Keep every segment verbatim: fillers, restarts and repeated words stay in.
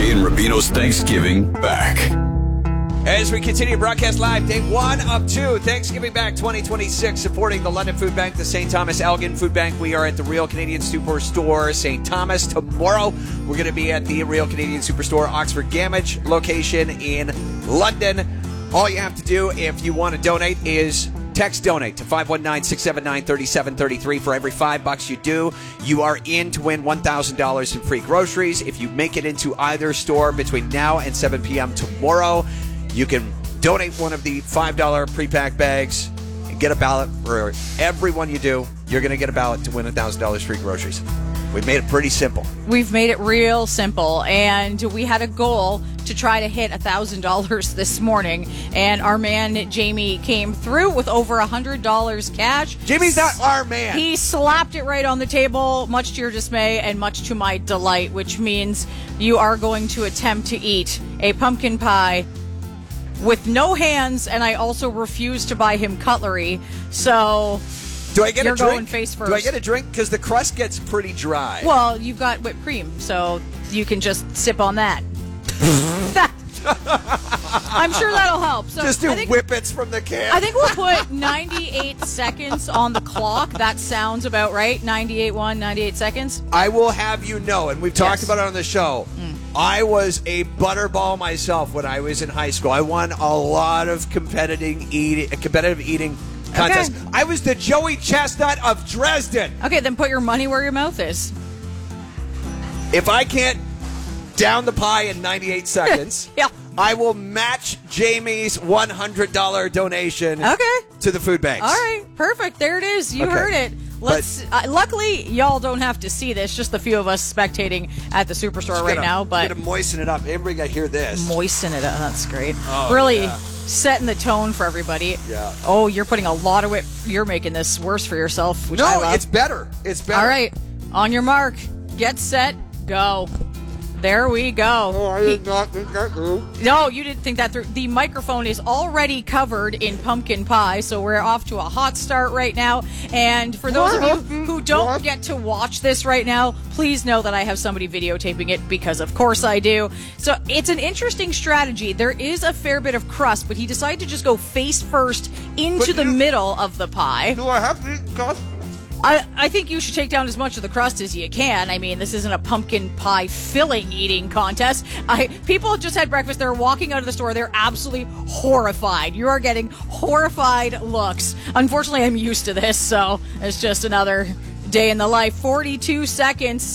Jay and Rubino's Thanksgiving back. As we continue to broadcast live, day one of two, Thanksgiving Back twenty twenty-six, supporting the London Food Bank, the Saint Thomas Elgin Food Bank. We are at the Real Canadian Superstore, Saint Thomas. Tomorrow, we're going to be at the Real Canadian Superstore, Oxford Gamage location in London. All you have to do if you want to donate is text donate to five one nine, six seven nine, three seven three three. For every five bucks you do, you are in to win one thousand dollars in free groceries. If you make it into either store between now and seven p.m. tomorrow, you can donate one of the five dollar pre-pack bags and get a ballot. For everyone you do, you're going to get a ballot to win one thousand dollars free groceries. We've made it pretty simple. We've made it real simple, and we had a goal to try to hit one thousand dollars this morning, and our man Jamie came through with over one hundred dollars cash. Jamie's not our man. He slapped it right on the table, much to your dismay and much to my delight, which means you are going to attempt to eat a pumpkin pie with no hands, and I also refuse to buy him cutlery, so... Do I get You're a drink? going face first. Do I get a drink? Because the crust gets pretty dry. Well, you've got whipped cream, so you can just sip on that. I'm sure that'll help. So just do I think, whippets from the can. I think we'll put ninety-eight seconds on the clock. That sounds about right. ninety-eight one, ninety-eight seconds. I will have you know, and we've talked Yes. about it on the show, mm. I was a butterball myself when I was in high school. I won a lot of competitive eating, competitive eating contests. Okay. I was the Joey Chestnut of Dresden. Okay, then put your money where your mouth is. If I can't down the pie in ninety-eight seconds, yeah. I will match Jamie's one hundred dollars donation okay. to the food banks. All right, perfect. There it is. You okay. heard it. Let's. Uh, luckily, y'all don't have to see this. Just the few of us spectating at the Superstore Just right gotta, now. But gotta moisten it up. Everybody got to hear this. Moisten it up. That's great. Oh, really yeah. setting the tone for everybody. Yeah. Oh, you're putting a lot of it. You're making this worse for yourself. Which no, I love. it's better. It's better. All right. On your mark. Get set. Go. There we go. Oh, I did not think that through. No, you didn't think that through. The microphone is already covered in pumpkin pie, so we're off to a hot start right now. And for those of you who don't get to watch this right now, please know that I have somebody videotaping it, because of course I do. So it's an interesting strategy. There is a fair bit of crust, but he decided to just go face first into But the you- middle of the pie. Do I have to eat crust? I, I think you should take down as much of the crust as you can. I mean, this isn't a pumpkin pie filling eating contest. I people just had breakfast. They're walking out of the store. They're absolutely horrified. You are getting horrified looks. Unfortunately, I'm used to this, so it's just another day in the life. forty-two seconds.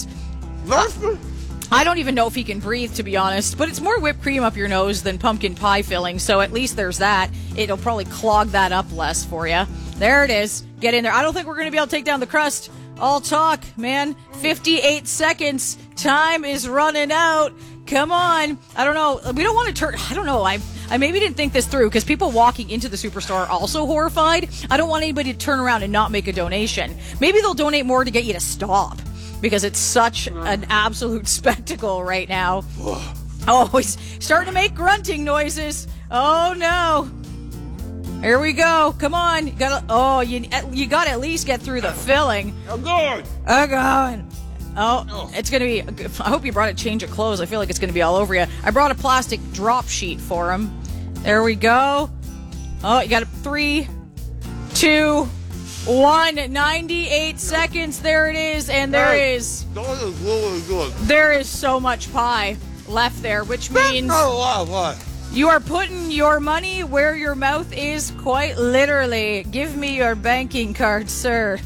Uh, I don't even know if he can breathe, to be honest, but it's more whipped cream up your nose than pumpkin pie filling, so at least there's that. It'll probably clog that up less for you. There it is. Get in there. I don't think we're going to be able to take down the crust. All talk, man. fifty-eight seconds. Time is running out. Come on. I don't know. We don't want to turn... I don't know. I I maybe didn't think this through, because people walking into the Superstore are also horrified. I don't want anybody to turn around and not make a donation. Maybe they'll donate more to get you to stop, because it's such an absolute spectacle right now. Oh, he's starting to make grunting noises. Oh, no. Here we go. Come on. You gotta, oh, you you got to at least get through the filling. I'm going. I'm going. Oh, it's going to be... I hope you brought a change of clothes. I feel like it's going to be all over you. I brought a plastic drop sheet for him. There we go. Oh, you got a three, two, one. ninety-eight seconds. There it is. And there is... That is really good. There is so much pie left there, which means... Not a lot of what? You are putting your money where your mouth is, quite literally. Give me your banking card, sir.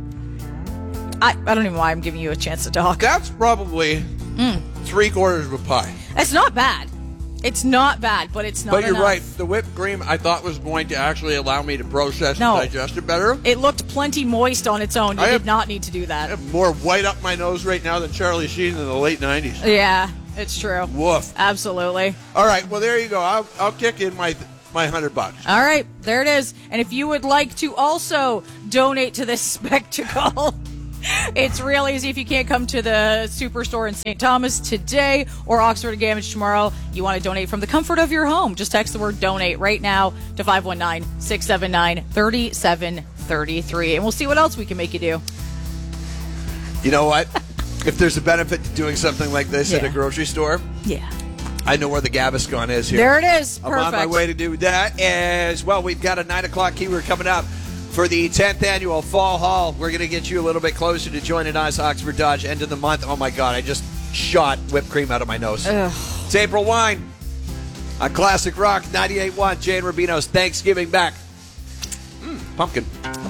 I, I don't even know why I'm giving you a chance to talk. That's probably Mm. three quarters of a pie. It's not bad. It's not bad, but it's not But you're enough. right. The whipped cream I thought was going to actually allow me to process No. and digest it better. It looked plenty moist on its own. You I did have- not need to do I that. have more white up my nose right now than Charlie Sheen in the late nineties. Yeah, it's true. Woof. Absolutely. All right, well, there you go. I'll, I'll kick in my my hundred bucks. All right, there it is. And if you would like to also donate to this spectacle, it's real easy. If you can't come to the Superstore in Saint Thomas today or Oxford Gamage tomorrow, you want to donate from the comfort of your home, just text the word donate right now to five one nine, six seven nine, three seven three three, and we'll see what else we can make you do. You know what? if there's a benefit to doing something like this Yeah. at a grocery store, Yeah. I know where the Gaviscon is here. There it is. I'm Perfect. on my way to do that as well. We've got a nine o'clock keyword coming up for the tenth annual Fall Haul. We're going to get you a little bit closer to joining us, Oxford Dodge, end of the month. Oh, my God. I just shot whipped cream out of my nose. Ugh. It's April Wine on Classic Rock ninety-eight point one. Jay and Rubino's Thanksgiving back. Mm, pumpkin.